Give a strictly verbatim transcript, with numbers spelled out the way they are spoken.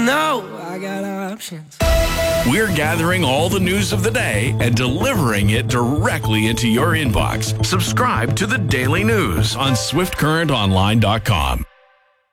know I got options. We're gathering all the news of the day and delivering it directly into your inbox. Subscribe to the Daily News on swift current online dot com.